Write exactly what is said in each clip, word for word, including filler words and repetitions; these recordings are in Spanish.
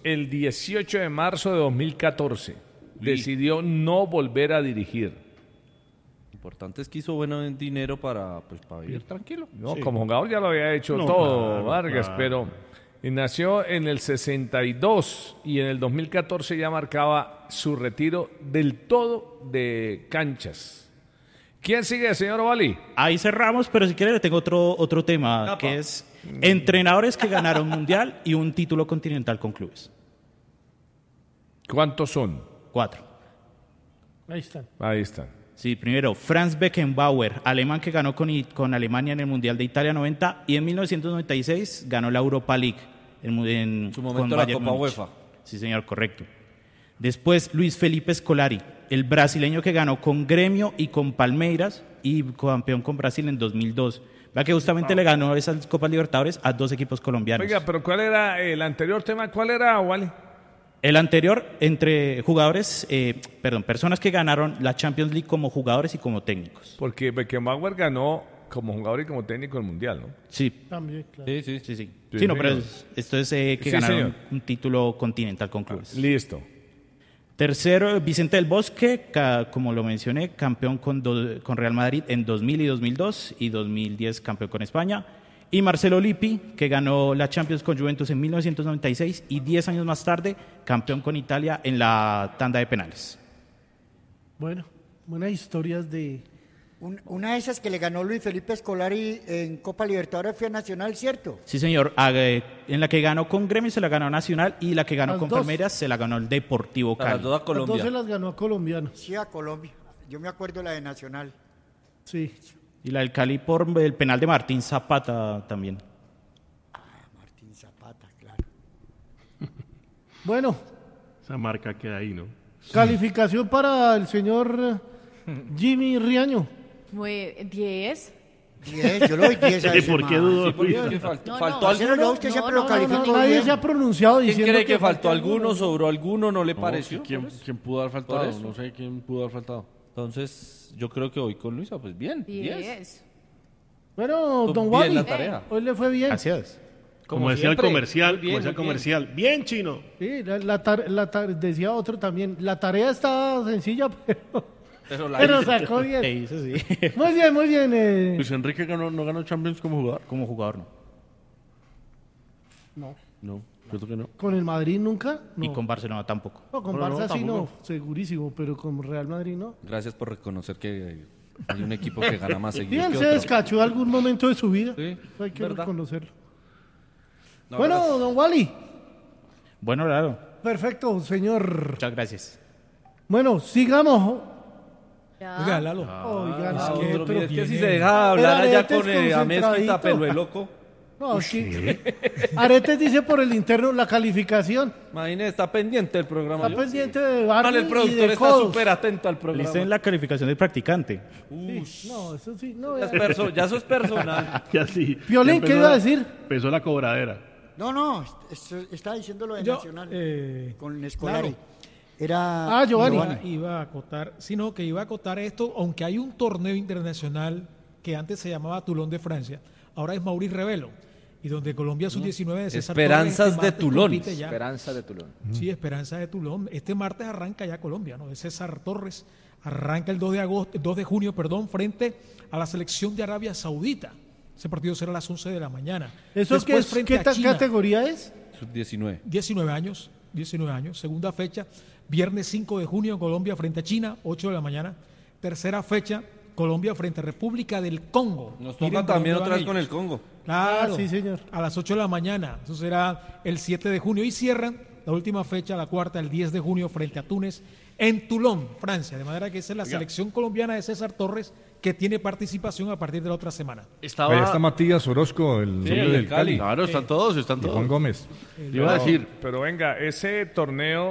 el dieciocho de marzo de dos mil catorce. Decidió no volver a dirigir. Importante es que hizo buen dinero para, pues, para vivir tranquilo. No, Sí. como jugador ya lo había hecho No, todo, claro, Vargas, claro. pero y nació en el sesenta y dos y en el dos mil catorce ya marcaba su retiro del todo de canchas. ¿Quién sigue, señor Ovali? Ahí cerramos, pero si quiere le tengo otro, otro tema, Apa. que es entrenadores que ganaron mundial y un título continental con clubes. ¿Cuántos son? Cuatro. Ahí están. Ahí están. Sí, primero, Franz Beckenbauer, alemán que ganó con, I- con Alemania en el Mundial de Italia noventa y en mil novecientos noventa y seis ganó la Europa League. En, mu- en, En su momento con la Bayern Copa Múnich. UEFA. Sí, señor, correcto. Después, Luis Felipe Scolari, el brasileño que ganó con Gremio y con Palmeiras y campeón con Brasil en dos mil dos. Vea que justamente le ganó esas Copas Libertadores a dos equipos colombianos. Oiga, pero ¿cuál era el anterior tema? ¿Cuál era, Ovali? El anterior, entre jugadores, eh, perdón, personas que ganaron la Champions League como jugadores y como técnicos. Porque Beckenbauer ganó como jugador y como técnico el Mundial, ¿no? Sí, También, claro. Sí, sí. sí, sí. Sí, Sí, no, pero señor. es- esto es eh, que Sí, ganaron señor. un título continental con clubes. Listo. Tercero, Vicente del Bosque, ca- como lo mencioné, campeón con, do- con Real Madrid en dos mil y dos mil dos y dos mil diez campeón con España. Y Marcelo Lippi, que ganó la Champions con Juventus en mil novecientos noventa y seis y diez años más tarde, campeón con Italia en la tanda de penales. Bueno, buenas historias de... Un- una de esas que le ganó Luis Felipe Scolari en Copa Libertadores fue a Nacional, ¿cierto? Sí, señor. Ah, eh, En la que ganó con Gremio se la ganó Nacional y la que ganó Las con dos. Palmeiras se la ganó el Deportivo Para Cali. toda Las Colombia. dos se las ganó a colombianos. Sí, a Colombia. Yo me acuerdo la de Nacional. Sí. Y la del Cali por el penal de Martín Zapata también. Martín Zapata, claro. Bueno, Esa marca queda ahí, ¿no? calificación para el señor Jimmy Riaño. Muy diez. diez, yo le doy diez a ¿Y ese por qué man. dudo? Sí, porque es que faltó, No, faltó no, Marcelo, alguno. yo a usted No, siempre no, lo no, califico No, nadie bien. se ha pronunciado ¿Quién diciendo cree que falta faltó alguno, sobró alguno, no le No, pareció? ¿quién, Por eso. quién pudo haber faltado? Por eso. No sé quién pudo haber faltado. Entonces, yo creo que hoy con Luisa, pues bien. diez. diez. Bueno, Bien don Wally, la tarea. hoy le fue bien. Gracias. Como, decía siempre. el comercial, Muy bien, como decía el muy bien. comercial. Bien, chino. Sí, la, la tar- la tar- decía otro también. La tarea está sencilla, pero, Pero la pero hizo. sacó Se bien. hizo, sí. Muy bien, muy bien. eh. Luis Enrique ganó- no ganó Champions como jugador. Como jugador no. No, No, cierto que no. con el Madrid nunca. No. Y con Barcelona tampoco. No, con No, no, Barça sí no, tampoco. segurísimo, pero con Real Madrid no. Gracias por reconocer que hay un equipo que gana más Y seguido él que se otro. descachó algún momento de su vida. Sí, Hay que verdad. reconocerlo. No, bueno, gracias. don Wally. Bueno, claro. Perfecto, señor. Muchas gracias. Bueno, sigamos. Ya. Oiga, Lalo. Oigan, Ah, es que otro, mire, es que viene- si se deja hablar Era allá Aretes con eh, Amezquita, concentradito. pelo de loco. no, aquí. Aretes dice por el interno la calificación. Imagínese, está pendiente el programa. Está yo. pendiente de Mal, Barney el y productor de está Codos. súper atento al programa. Listo en la calificación del practicante. Sí, no, eso sí. No, Ya, es ya. perso- ya eso es personal. Ya sí. Piolín, Ya ¿qué empezó iba a la- decir? Empezó la cobradera. No, no, es- es- estaba diciendo lo de Yo, Nacional. eh, con Scolari. claro. Era Ah, Giovanni. Iba, iba a acotar, sino que iba a acotar esto, aunque hay un torneo internacional que antes se llamaba Toulon de Francia, ahora es Maurice Revelo, y donde Colombia sub diecinueve de César Esperanzas Torres, este de martes Toulon. compite ya. Esperanza de Tulón. Sí, Esperanza de Toulon. Este martes arranca ya Colombia, ¿no? De César Torres. Arranca el dos de agosto, dos de junio, perdón, frente a la selección de Arabia Saudita. Ese partido será a las once de la mañana. ¿Eso Después, qué, es, frente qué a ta- China, categoría es? Sub diecinueve. diecinueve años, diecinueve años. Segunda fecha, viernes cinco de junio, Colombia frente a China, ocho de la mañana. Tercera fecha, Colombia frente a República del Congo. Nos toca Miren por también dónde otra van vez con ellos. el Congo. Claro, Ah, sí, señor. a las ocho de la mañana. Eso será el siete de junio. Y cierran la última fecha, la cuarta, el diez de junio, frente a Túnez, en Toulon, Francia. De manera que esa es la selección colombiana de César Torres, que tiene participación a partir de la otra semana. Estaba... Ahí está Matías Orozco, el Sí, hombre el del del Cali. Cali. Claro, están todos, están Y todos. Juan Gómez. Le iba a decir, Pero venga, ese torneo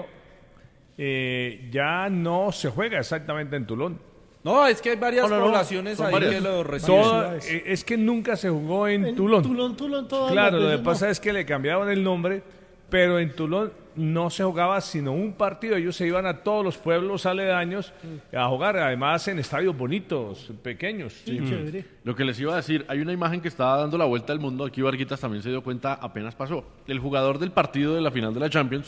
eh, ya no se juega exactamente en Tulón. No, es que hay varias No, no, no. poblaciones Son ahí varias. que lo reciben. Todo- eh, es que nunca se jugó en, En Tulón. Tulón, Tulón, todas Claro, las lo que veces pasa no. es que le cambiaban el nombre, pero en Tulón no se jugaba sino un partido. Ellos se iban a todos los pueblos aledaños a jugar, además en estadios bonitos, pequeños. Sí, chévere. lo que les iba a decir, hay una imagen que estaba dando la vuelta al mundo, aquí Varguitas también se dio cuenta, apenas pasó. El jugador del partido de la final de la Champions